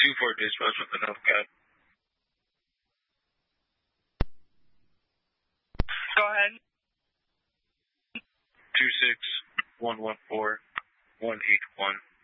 2-4 dispatch with the Cab. Go ahead. 26114-181.